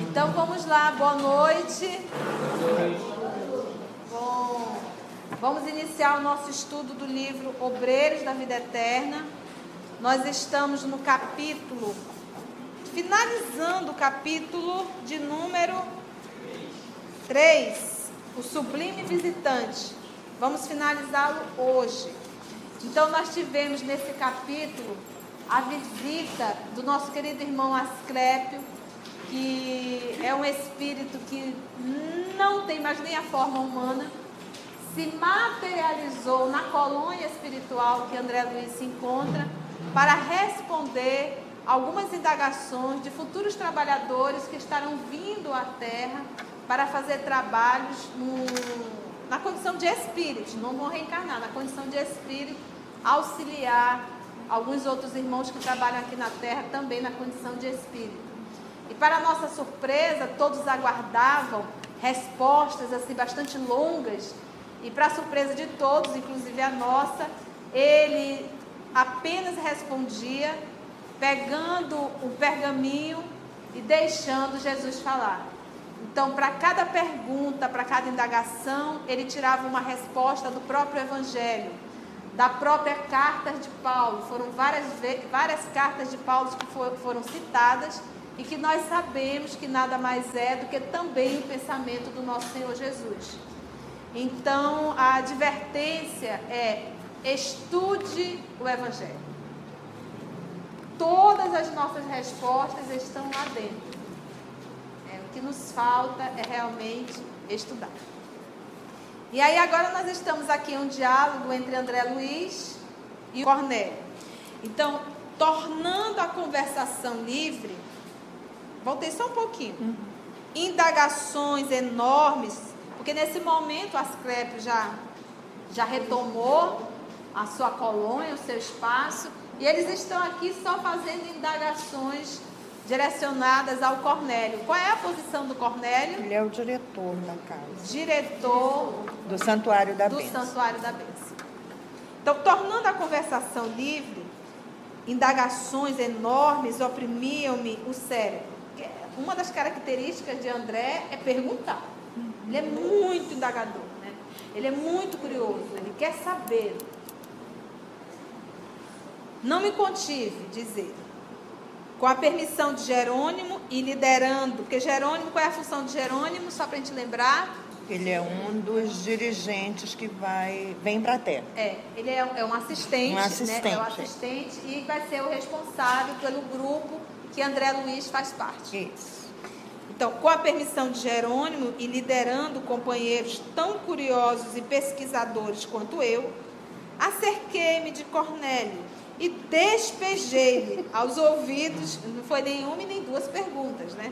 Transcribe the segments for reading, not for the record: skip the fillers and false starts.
Então vamos lá, boa noite. Bom, vamos iniciar o nosso estudo do livro Obreiros da Vida Eterna. Nós estamos no capítulo, finalizando o capítulo de número 3, o Sublime Visitante. Vamos finalizá-lo hoje. Então nós tivemos nesse capítulo a visita do nosso querido irmão Asclépio, que é um espírito que não tem mais nem a forma humana, se materializou na colônia espiritual que André Luiz se encontra para responder algumas indagações de futuros trabalhadores que estarão vindo à Terra para fazer trabalhos na condição de espírito, não vão reencarnar, na condição de espírito, auxiliar alguns outros irmãos que trabalham aqui na Terra também na condição de espírito. E para nossa surpresa, todos aguardavam respostas assim bastante longas, e para surpresa de todos, inclusive a nossa, ele apenas respondia pegando o pergaminho e deixando Jesus falar. Então, para cada pergunta, para cada indagação, ele tirava uma resposta do próprio Evangelho, da própria carta de Paulo. Foram várias cartas de Paulo que foram citadas e que nós sabemos que nada mais é do que também o pensamento do nosso Senhor Jesus. Então, a advertência é: estude o Evangelho. Todas as nossas respostas estão lá dentro. O que nos falta é realmente estudar. E aí agora nós estamos aqui em um diálogo entre André Luiz e Cornélio. Então, tornando a conversação livre, voltei só um pouquinho. Indagações enormes, porque nesse momento Asclépio já retomou a sua colônia, o seu espaço, e eles estão aqui só fazendo indagações direcionadas ao Cornélio. Qual é a posição do Cornélio? Ele é o diretor na casa. Diretor do Santuário da Bênção. Do Santuário da Bênção. Então, tornando a conversação livre, indagações enormes oprimiam-me o cérebro. Uma das características de André é perguntar. Ele é muito indagador, né? Ele é muito curioso, ele quer saber. Não me contive, diz ele. Com a permissão de Jerônimo e liderando, porque Jerônimo, qual é a função de Jerônimo? Só para a gente lembrar. Ele é um dos dirigentes que vem para a Terra. Ele é um assistente, né? É um assistente e vai ser o responsável pelo grupo que André Luiz faz parte. Isso. Então, com a permissão de Jerônimo e liderando companheiros tão curiosos e pesquisadores quanto eu, acerquei-me de Cornélio e despejei-lhe aos ouvidos, não foi nenhuma e nem duas perguntas, né?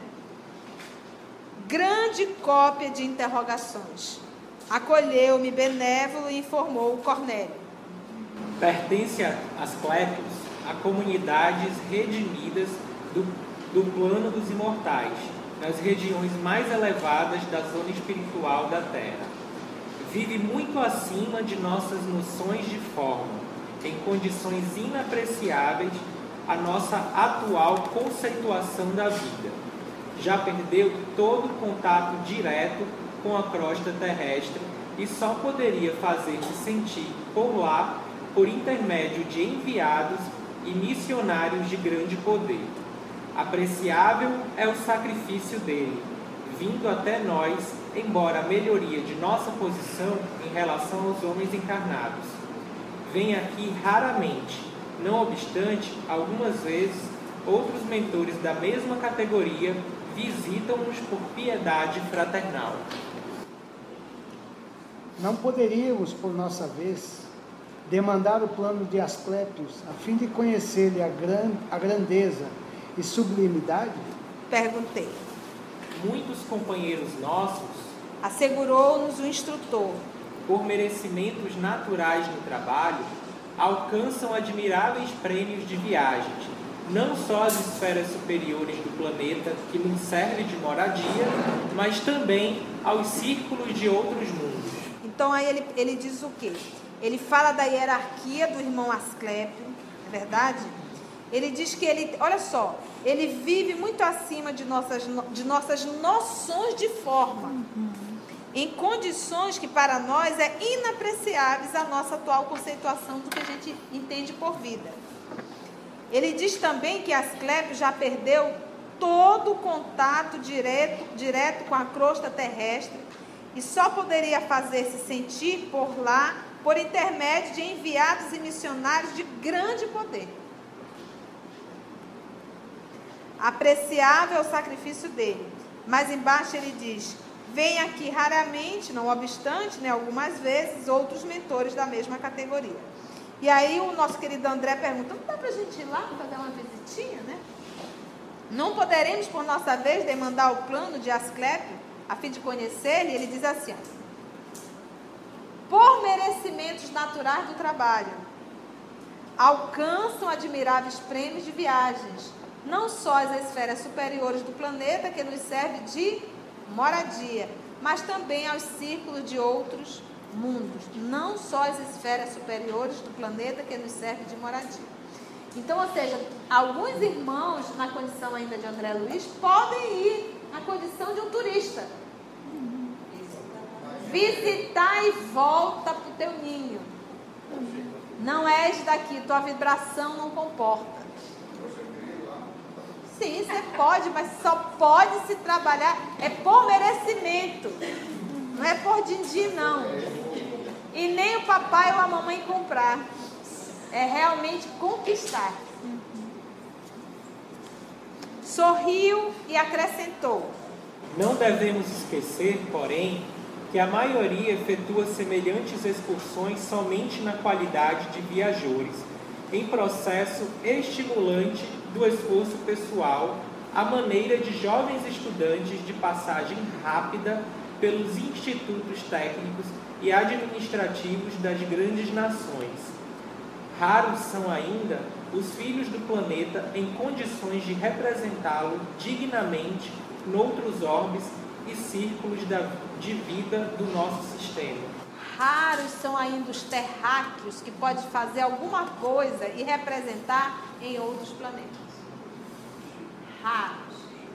Grande cópia de interrogações. Acolheu-me benévolo e informou o Cornélio. Pertence a Asclépios a comunidades redimidas do plano dos imortais, nas regiões mais elevadas da zona espiritual da Terra. Vive muito acima de nossas noções de forma, em condições inapreciáveis a nossa atual conceituação da vida. Já perdeu todo contato direto com a crosta terrestre e só poderia fazer-se sentir por lá por intermédio de enviados e missionários de grande poder. Apreciável é o sacrifício dele, vindo até nós, embora a melhoria de nossa posição em relação aos homens encarnados. Vem aqui raramente, não obstante, algumas vezes, outros mentores da mesma categoria visitam-nos por piedade fraternal. Não poderíamos, por nossa vez, demandar o plano de Asclépios a fim de conhecer-lhe a grandeza e sublimidade? Perguntei. Muitos companheiros nossos, assegurou-nos o instrutor, por merecimentos naturais no trabalho, alcançam admiráveis prêmios de viagens, não só às esferas superiores do planeta, que lhes serve de moradia, mas também aos círculos de outros mundos. Então aí ele diz o quê? Ele fala da hierarquia do irmão Asclépio, é verdade? Ele diz que ele, olha só, ele vive muito acima de nossas noções de forma, em condições que para nós é inapreciáveis a nossa atual conceituação do que a gente entende por vida. Ele diz também que Asclépio já perdeu todo o contato direto com a crosta terrestre e só poderia fazer-se sentir por lá por intermédio de enviados e missionários de grande poder. Apreciável é o sacrifício dele, mas embaixo ele diz: vem aqui raramente, não obstante, né, algumas vezes, outros mentores da mesma categoria. E aí o nosso querido André pergunta: não dá para a gente ir lá para dar uma visitinha, né? Não poderemos, por nossa vez, demandar o plano de Asclépio, a fim de conhecer-lhe? Ele diz assim: por merecimentos naturais do trabalho, alcançam admiráveis prêmios de viagens, não só às esferas superiores do planeta, que nos serve de moradia, mas também aos círculos de outros mundos, não só as esferas superiores do planeta, que nos serve de moradia. Então, ou seja, alguns irmãos, na condição ainda de André Luiz, podem ir na condição de um turista. Visitar e volta para o teu ninho. Não és daqui, tua vibração não comporta. Sim, você pode, mas só pode se trabalhar, é por merecimento. Não é por din-din, não. E nem o papai ou a mamãe comprar. É realmente conquistar. Sorriu e acrescentou: não devemos esquecer, porém, que a maioria efetua semelhantes excursões somente na qualidade de viajores, em processo estimulante do esforço pessoal, à maneira de jovens estudantes de passagem rápida pelos institutos técnicos e administrativos das grandes nações. Raros são ainda os filhos do planeta em condições de representá-lo dignamente noutros orbes e círculos de vida do nosso sistema. Raros são ainda os terráqueos que podem fazer alguma coisa e representar em outros planetas. Raros.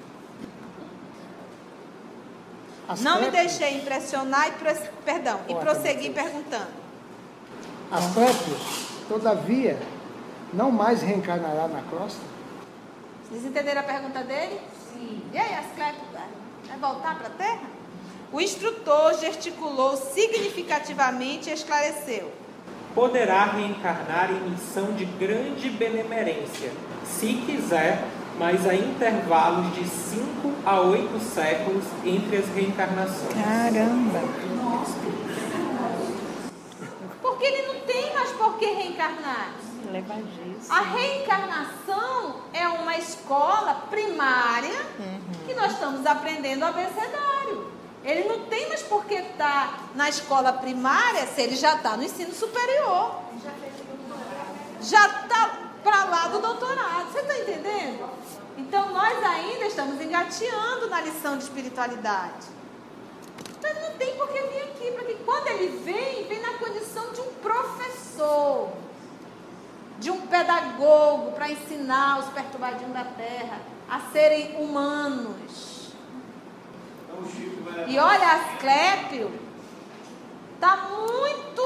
Não me deixei impressionar e prossegui perguntando: Asclépio, todavia, não mais reencarnará na crosta? Vocês entenderam a pergunta dele? Sim. E aí, Asclépio, vai voltar para a Terra? O instrutor gesticulou significativamente e esclareceu: poderá reencarnar em missão de grande benemerência, se quiser, mas a intervalos de 5 a 8 séculos entre as reencarnações. Caramba! Porque ele não tem mais por que reencarnar. A reencarnação é uma escola primária que nós estamos aprendendo o abecedário. Ele não tem mais por que estar na escola primária se ele já está no ensino superior. Já está para lá do doutorado. Você está entendendo? Então nós ainda estamos engateando na lição de espiritualidade. Então ele não tem por que vir aqui, porque quando ele vem na condição de um professor, de um pedagogo, para ensinar os perturbadinhos da terra a serem humanos. E olha, Asclépio está muito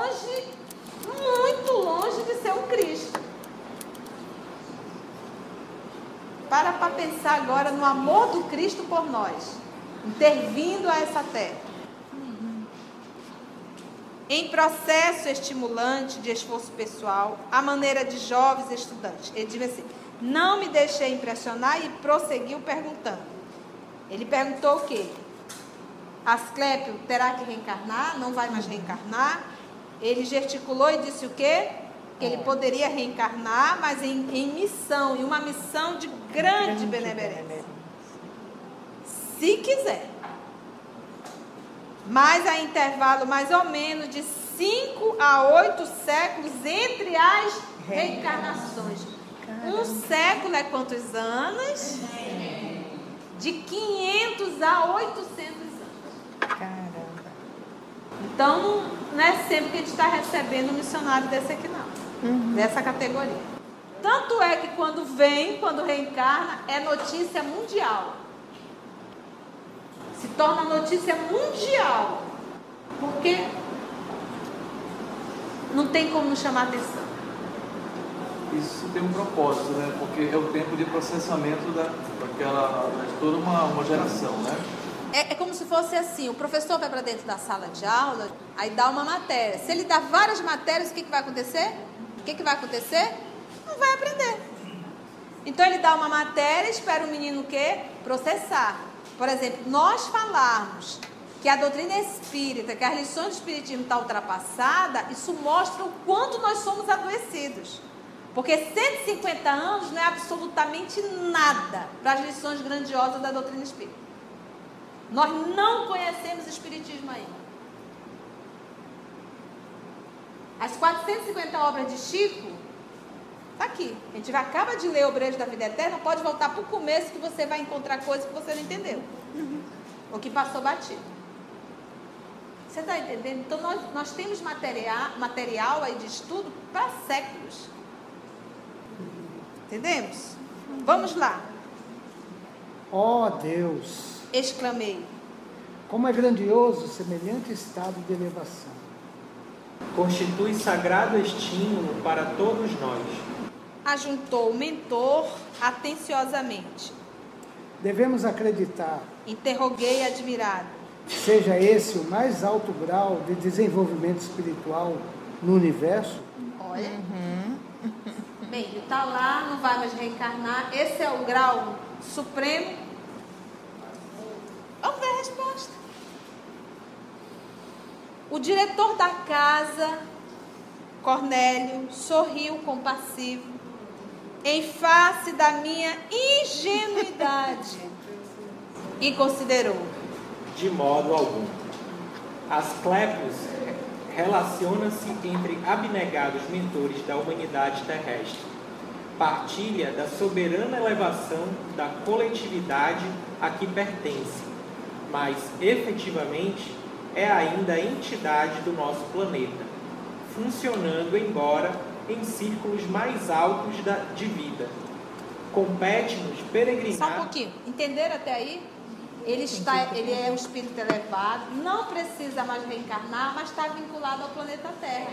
longe de ser um Cristo. Para pensar agora no amor do Cristo por nós, intervindo a essa terra. Em processo estimulante de esforço pessoal, à maneira de jovens estudantes. Ele diz assim: não me deixei impressionar, e prosseguiu perguntando. Ele perguntou o quê? Asclépio terá que reencarnar? Não vai mais reencarnar? Ele gesticulou e disse o quê? Que ele poderia reencarnar, mas em missão, em uma missão de grande benemerência. Se quiser. Mas há intervalo mais ou menos de 5 a 8 séculos entre as reencarnações. Um século é quantos anos? De 500 a 800 anos. Caramba. Então, não é sempre que a gente está recebendo um missionário desse aqui, não. Dessa categoria. Tanto é que quando reencarna, é notícia mundial. Se torna notícia mundial. Porque não tem como não chamar atenção. Isso tem um propósito, né? Porque é o tempo de processamento de toda uma geração, né? É como se fosse assim, o professor vai para dentro da sala de aula, aí dá uma matéria. Se ele dá várias matérias, o que vai acontecer? Não vai aprender. Então ele dá uma matéria e espera o menino o quê? Processar. Por exemplo, nós falarmos que a doutrina espírita, que as lições do espiritismo está ultrapassada, isso mostra o quanto nós somos adoecidos. Porque 150 anos não é absolutamente nada para as lições grandiosas da doutrina espírita. Nós não conhecemos o espiritismo ainda. As 450 obras de Chico, está aqui. A gente acaba de ler Obreiros da Vida Eterna, pode voltar para o começo que você vai encontrar coisas que você não entendeu. Ou que passou batido. Você está entendendo? Então nós temos material aí de estudo para séculos. Entendemos? Vamos lá. Ó Deus, Exclamei. como é grandioso semelhante estado de elevação. Constitui sagrado estímulo para todos nós. Ajuntou o mentor atenciosamente. Devemos acreditar, Interroguei admirado. seja esse o mais alto grau de desenvolvimento espiritual no universo? Olha. Bem, ele está lá, não vai mais reencarnar. Esse é o grau supremo. Vamos ver a resposta. O diretor da casa, Cornélio, sorriu compassivo em face da minha ingenuidade e considerou: De modo algum. Asclepios relaciona-se entre abnegados mentores da humanidade terrestre. Partilha da soberana elevação da coletividade a que pertence, mas efetivamente é ainda a entidade do nosso planeta, funcionando embora em círculos mais altos de vida. Compete-nos peregrinar... Só um pouquinho. Entenderam até aí? Ele é um espírito elevado, não precisa mais reencarnar, mas está vinculado ao planeta Terra.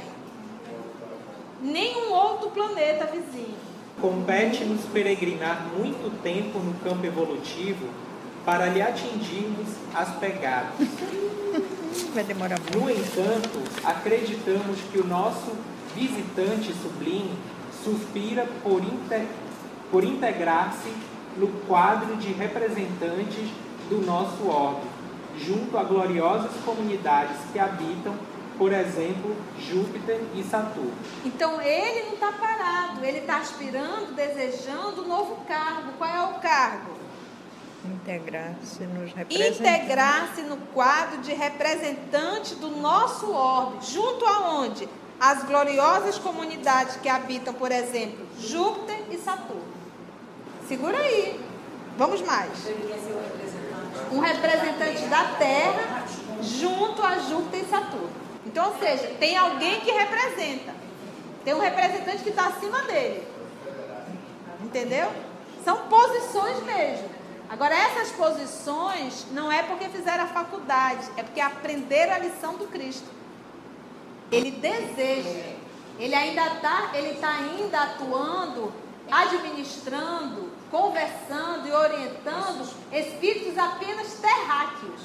Nenhum outro planeta vizinho. Compete-nos peregrinar muito tempo no campo evolutivo para lhe atingirmos as pegadas. Vai demorar muito. No entanto, acreditamos que o nosso visitante sublime suspira por integrar-se no quadro de representantes do nosso orbe, junto a gloriosas comunidades que habitam, por exemplo, Júpiter e Saturno. Então ele não está parado, ele está aspirando, desejando um novo cargo. Qual é o cargo? Integrar-se nos representantes. Integrar-se no quadro de representante do nosso orbe, junto aonde? As gloriosas comunidades que habitam, por exemplo, Júpiter e Saturno. Segura aí. Vamos mais. Um representante da Terra junto a Júpiter e Saturno. Então, ou seja, tem alguém que representa. Tem um representante que está acima dele. Entendeu? São posições mesmo. Agora, essas posições não é porque fizeram a faculdade, é porque aprenderam a lição do Cristo. Ele deseja. Ele está ainda atuando, administrando, conversando e orientando espíritos apenas terráqueos.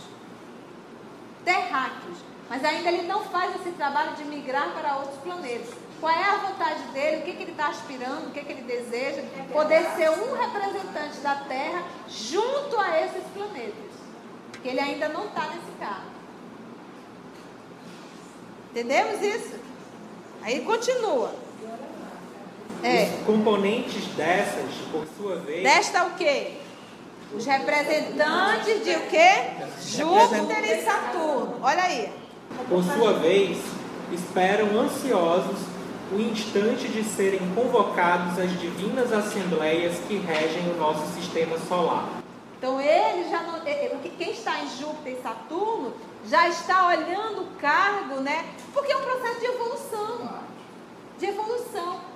Mas ainda ele não faz esse trabalho de migrar para outros planetas. Qual é a vontade dele? O que ele está aspirando? O que ele deseja? Poder ser um representante da Terra junto a esses planetas. Porque ele ainda não está nesse cargo. Entendemos isso? Aí continua. Os componentes dessas, por sua vez... Desta o quê? Os representantes de o quê? Júpiter e Saturno. Olha aí. Por sua vez, esperam ansiosos o instante de serem convocados às divinas assembleias que regem o nosso sistema solar. Então ele já não, quem está em Júpiter e Saturno já está olhando o cargo, né? Porque é um processo de evolução.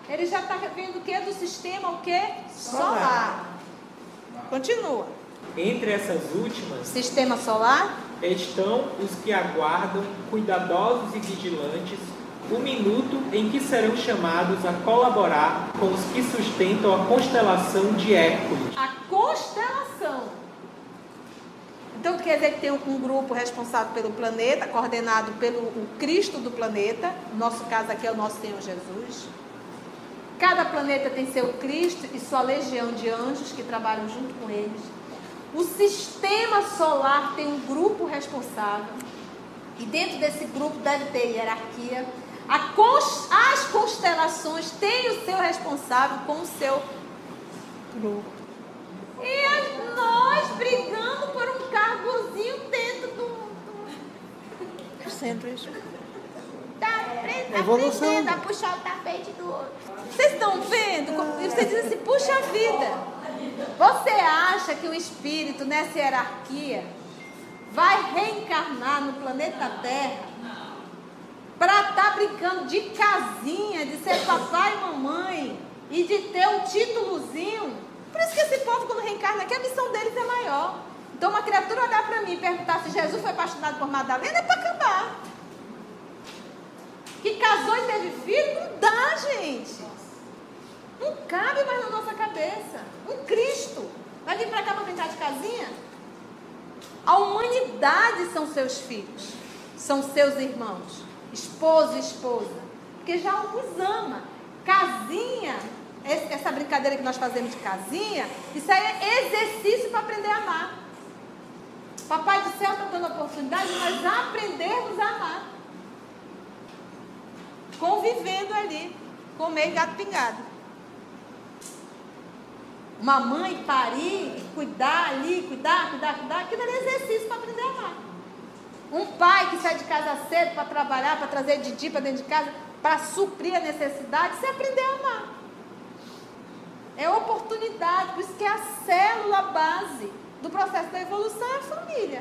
Ele já está vendo o que? Do sistema o que? Solar. Continua. Entre essas últimas Sistema solar. estão os que aguardam, cuidadosos e vigilantes, o minuto em que serão chamados a colaborar com os que sustentam a constelação de Hércules. A constelação. Então quer dizer que tem um grupo responsável pelo planeta, coordenado pelo o Cristo do planeta. No nosso caso aqui é o nosso Senhor Jesus. Cada planeta tem seu Cristo e sua legião de anjos que trabalham junto com eles. O sistema solar tem um grupo responsável. E dentro desse grupo deve ter hierarquia. As constelações têm o seu responsável com o seu grupo. E nós brigando por um cargozinho dentro do Sempre isso. tá Evolução. aprendendo a puxar o tapete do outro. Vocês estão vendo? E você diz assim, puxa vida. Você acha que o espírito nessa hierarquia vai reencarnar no planeta Terra para estar brincando de casinha, de ser papai e mamãe e de ter um títulozinho? Por isso que esse povo, quando reencarna aqui, a missão deles é maior. Então, uma criatura olhar para mim e perguntar se Jesus foi apaixonado por Madalena é para acabar. Que casou e teve filho, não dá, gente. Não cabe mais na nossa cabeça. Um Cristo vai vir para cá para brincar de casinha? A humanidade são seus filhos, são seus irmãos, esposo e esposa, porque já os ama. Casinha, essa brincadeira que nós fazemos de casinha, isso aí é exercício para aprender a amar. Papai do céu está dando a oportunidade de nós aprendermos a amar. Convivendo ali, comer gato pingado. Uma mãe parir, cuidar ali, cuidar, aquilo ali é exercício para aprender a amar. Um pai que sai de casa cedo para trabalhar, para trazer Didi para dentro de casa, para suprir a necessidade, você aprender a amar. É oportunidade, por isso que é a célula base do processo da evolução é a família.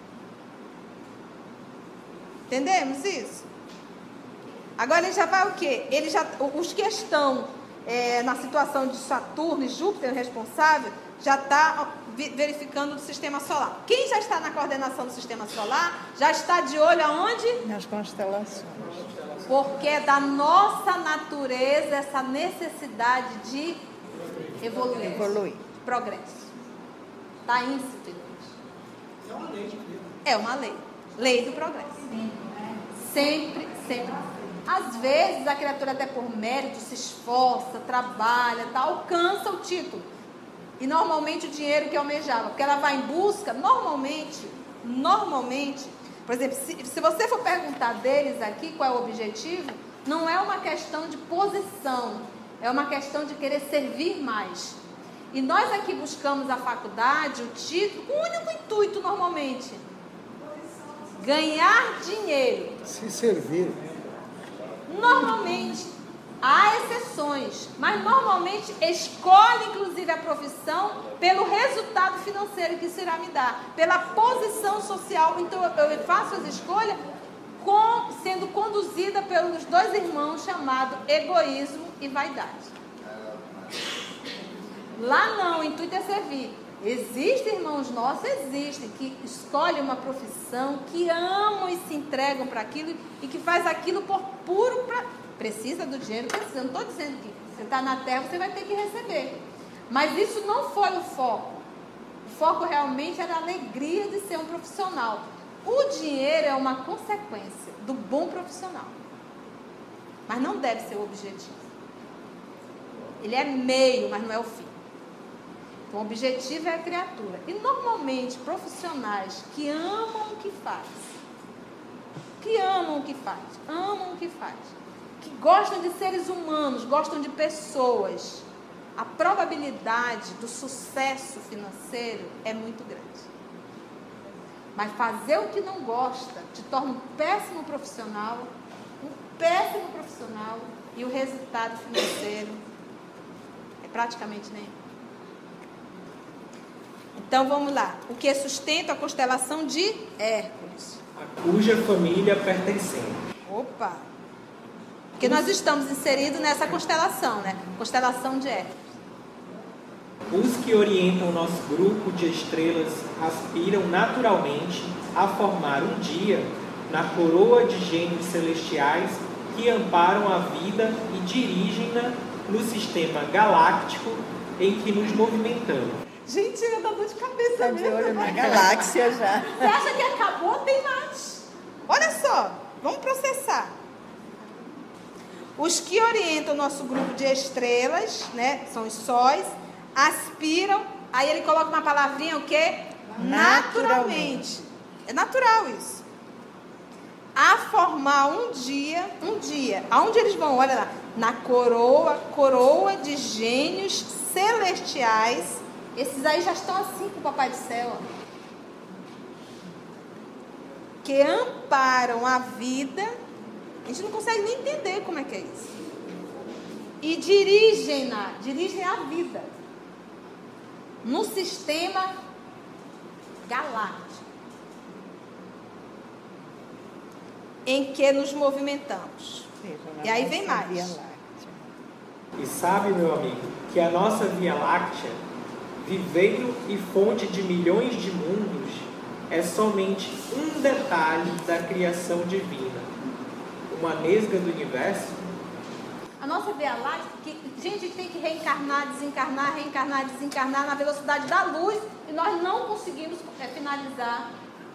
Entendemos isso? Agora ele já vai o quê? Os que estão na situação de Saturno e Júpiter responsável, já está verificando o sistema solar. Quem já está na coordenação do sistema solar, já está de olho aonde? Nas constelações. Porque é da nossa natureza essa necessidade de evoluir. De progresso. Está íncito em nós. É uma lei de Deus. É uma lei. Lei do progresso. Sempre, sempre. Às vezes a criatura até por mérito se esforça, trabalha, alcança o título. E normalmente o dinheiro que almejava, porque ela vai em busca, normalmente, por exemplo, se você for perguntar deles aqui qual é o objetivo, não é uma questão de posição, é uma questão de querer servir mais. E nós aqui buscamos a faculdade, o título, com o único intuito normalmente, ganhar dinheiro. Se servir. Normalmente, há exceções, mas normalmente escolhe inclusive a profissão pelo resultado financeiro que isso irá me dar, pela posição social. Então eu faço as escolhas sendo conduzida pelos dois irmãos chamados egoísmo e vaidade. Lá não, o intuito é servir. Existem irmãos nossos, que escolhem uma profissão, que amam e se entregam para aquilo e que faz aquilo por puro precisa do dinheiro, precisa. Não estou dizendo que você está na terra, você vai ter que receber. Mas isso não foi o foco. O foco realmente era a alegria de ser um profissional. O dinheiro é uma consequência do bom profissional. Mas não deve ser o objetivo. Ele é meio, mas não é o fim. Então, o objetivo é a criatura. E, normalmente, profissionais que amam o que faz, amam o que faz, que gostam de seres humanos, gostam de pessoas, a probabilidade do sucesso financeiro é muito grande. Mas fazer o que não gosta te torna um péssimo profissional, e o resultado financeiro é praticamente nenhum. Então vamos lá. O que sustenta a constelação de Hércules? A cuja família pertencente. Opa! Porque nós estamos inseridos nessa constelação, né? Constelação de Hércules. Os que orientam o nosso grupo de estrelas aspiram naturalmente a formar um dia na coroa de gênios celestiais que amparam a vida e dirigem-na no sistema galáctico em que nos movimentamos. Gente, eu dou dor de cabeça Está de mesmo. olho na galáxia já. Você acha que acabou? Tem mais. Olha só, vamos processar. Os que orientam o nosso grupo de estrelas, né, são os sóis, aspiram, aí ele coloca uma palavrinha, o quê? Naturalmente. É natural isso. A formar um dia, aonde eles vão? Olha lá, na coroa de gênios celestiais. Esses aí já estão assim com o Papai do Céu, ó. Que amparam a vida. A gente não consegue nem entender como é que é isso. E dirigem a vida no sistema galáctico em que nos movimentamos. E aí vem mais. Via Láctea. E sabe, meu amigo, que a nossa Via Láctea, viveiro e fonte de milhões de mundos, é somente um detalhe da criação divina, uma nesga do universo. A nossa Via Láctea, que a gente tem que reencarnar, desencarnar na velocidade da luz, e nós não conseguimos finalizar